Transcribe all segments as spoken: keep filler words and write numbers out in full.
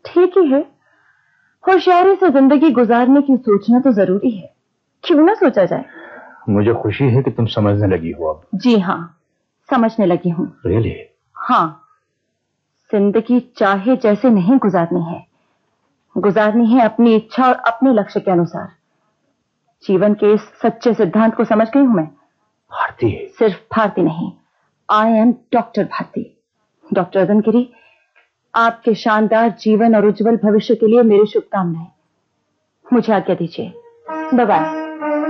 ठीक ही है, होशियारी से जिंदगी गुजारने की सोचना तो जरूरी है, क्यों ना सोचा जाए। मुझे खुशी है कि तुम समझने लगी हो अब। जी हाँ, समझने लगी हूँ। रियली? हाँ, जिंदगी चाहे जैसे नहीं गुजारनी है, गुजारनी है अपनी इच्छा और अपने लक्ष्य के अनुसार। जीवन के इस सच्चे सिद्धांत को समझ गई हूं मैं। भारती? सिर्फ भारती नहीं, I am doctor Bharti. Doctor अदनगिरी, आपके शानदार जीवन और उज्जवल भविष्य के लिए मेरी शुभकामनाएं। मुझे आज्ञा दीजिए, बाय बाय।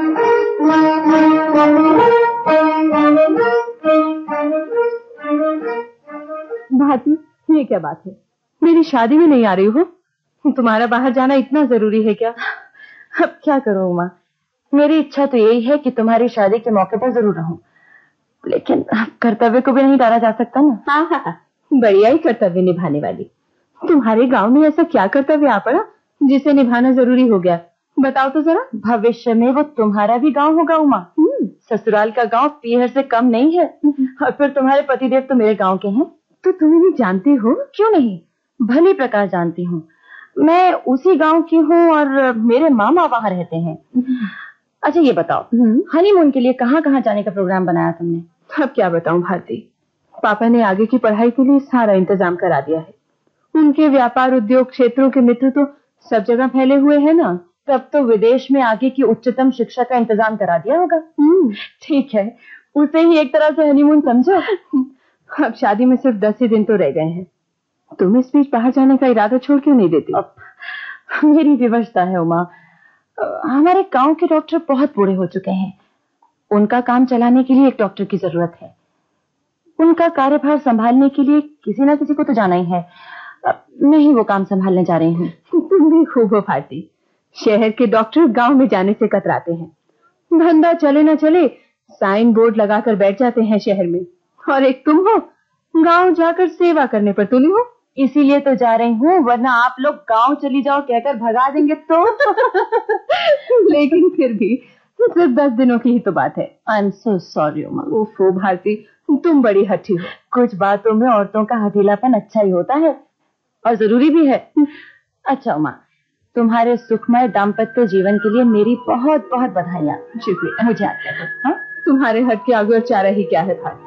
भारती, ये क्या बात है? मेरी शादी में नहीं आ रही हो? तुम्हारा बाहर जाना इतना जरूरी है क्या? अब क्या करूं उमा, मेरी इच्छा तो यही है कि तुम्हारी शादी के मौके पर जरूर रहूं, लेकिन कर्तव्य को भी नहीं टाला जा सकता ना। हाँ हाँ, बढ़िया ही कर्तव्य निभाने वाली। तुम्हारे गांव में ऐसा क्या कर्तव्य आ पड़ा जिसे निभाना जरूरी हो गया? बताओ तो जरा। भविष्य में वो तुम्हारा भी गांव होगा उमा। ससुराल का गांव पीहर से कम नहीं है, और फिर तुम्हारे पतिदेव तो मेरे गांव के हैं। तो तुम इन्हें जानती हो? क्यों नहीं, भली प्रकार जानती हूँ। मैं उसी गांव की हूँ और मेरे मामा वहां रहते हैं। अच्छा ये बताओ, हनीमून के लिए कहाँ कहाँ जाने का प्रोग्राम बनाया तुमने? अब क्या बताऊं भारती, पापा ने आगे की पढ़ाई के लिए सारा इंतजाम करा दिया है। उनके व्यापार उद्योग क्षेत्रों के मित्र तो सब जगह फैले हुए हैं ना, तब तो विदेश में आगे की उच्चतम शिक्षा का इंतजाम करा दिया होगा। ठीक है, उसे ही एक तरह से हनीमून समझो। अब शादी में सिर्फ दस ही दिन तो रह गए हैं, तुम इस बीच बाहर जाने का इरादा छोड़ क्यों नहीं देती? अब मेरी विवशता है उमा, हमारे गांव के डॉक्टर बहुत बूढ़े हो चुके हैं, उनका काम चलाने के लिए एक डॉक्टर की जरूरत है। उनका कार्यभार संभालने के लिए किसी ना किसी को तो जाना ही है। मैं ही वो काम संभालने जा रही हूँ। तुम भी खूब हो भारती, शहर के डॉक्टर गांव में जाने से कतराते हैं। धंधा चले ना चले, साइन बोर्ड लगाकर बैठ जाते हैं शहर में, और एक तुम हो गांव जाकर सेवा करने पर तुली हो। इसीलिए तो जा रही हूँ, वरना आप लोग गांव चली जाओ कहकर भगा देंगे तो। लेकिन फिर भी सिर्फ दस दिनों की ही तो बात है। I am so sorry Uma. ओफो भारती, तुम बड़ी हठी हो। कुछ बातों में औरतों का हठीलापन अच्छा ही होता है और जरूरी भी है। अच्छा उमा, तुम्हारे सुखमय दाम्पत्य जीवन के लिए मेरी बहुत बहुत बधाइयाँ। मुझे आज्ञा दो। हाँ, तुम्हारे हट के आगे और चारा ही क्या है भारती।